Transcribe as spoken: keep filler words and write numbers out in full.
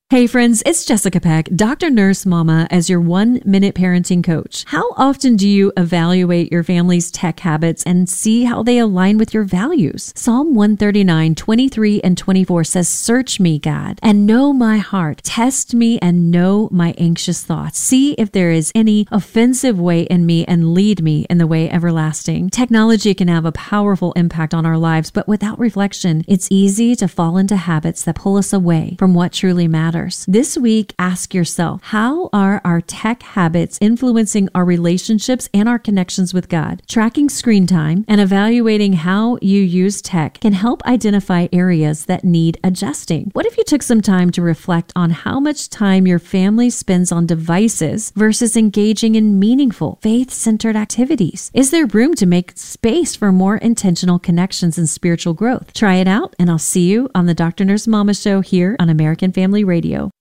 Hey friends, it's Jessica Peck, Doctor Nurse Mama, as your one-minute parenting coach. How often do you evaluate your family's tech habits and see how they align with your values? Psalm one thirty-nine, twenty-three and twenty-four says, "Search me, God, and know my heart. Test me and know my anxious thoughts. See if there is any offensive way in me and lead me in the way everlasting." Technology can have a powerful impact on our lives, but without reflection, it's easy to fall into habits that pull us away from what truly matters. This week, ask yourself, how are our tech habits influencing our relationships and our connections with God? Tracking screen time and evaluating how you use tech can help identify areas that need adjusting. What if you took some time to reflect on how much time your family spends on devices versus engaging in meaningful, faith-centered activities? Is there room to make space for more intentional connections and spiritual growth? Try it out, and I'll see you on the Doctor Nurse Mama Show here on American Family Radio.